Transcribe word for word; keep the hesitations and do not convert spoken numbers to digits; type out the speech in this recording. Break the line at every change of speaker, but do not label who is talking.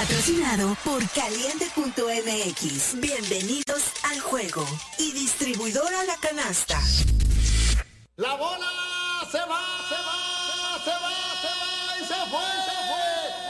Patrocinado por Caliente punto M X. Bienvenidos al juego. Y distribuidora La Canasta.
La bola se va, se va, se va, se va y se fue.